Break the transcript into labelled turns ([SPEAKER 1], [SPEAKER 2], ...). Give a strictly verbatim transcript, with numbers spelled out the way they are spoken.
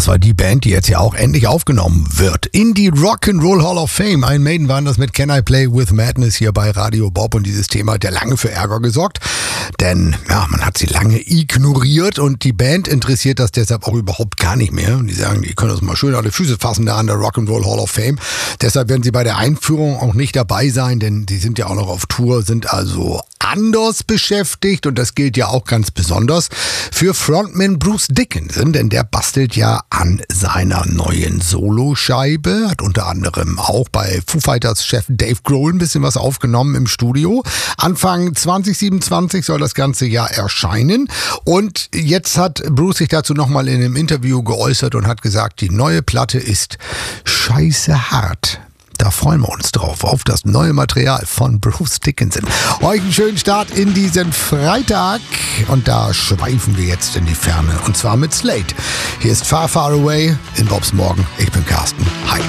[SPEAKER 1] das war die Band, die jetzt ja auch endlich aufgenommen wird in die Rock'n'Roll Hall of Fame. Iron Maiden waren das mit Can I Play With Madness hier bei Radio Bob und dieses Thema hat ja lange für Ärger gesorgt, denn ja, man hat sie lange ignoriert und die Band interessiert das deshalb auch überhaupt gar nicht mehr. Und die sagen, die können uns mal schön alle Füße fassen da an der Rock'n'Roll Hall of Fame. Deshalb werden sie bei der Einführung auch nicht dabei sein, denn die sind ja auch noch auf Tour, sind also anders beschäftigt und das gilt ja auch ganz besonders für Frontman Bruce Dickinson, denn der bastelt ja an seiner neuen Soloscheibe, hat unter anderem auch bei Foo Fighters Chef Dave Grohl ein bisschen was aufgenommen im Studio. Anfang zwanzig siebenundzwanzig soll das ganze Jahr erscheinen und jetzt hat Bruce sich dazu nochmal in einem Interview geäußert und hat gesagt, die neue Platte ist scheiße hart. Da freuen wir uns drauf, auf das neue Material von Bruce Dickinson. Euch einen schönen Start in diesen Freitag. Und da schweifen wir jetzt in die Ferne. Und zwar mit Slate. Hier ist Far, Far Away in Bobs Morgen. Ich bin Carsten. Hi.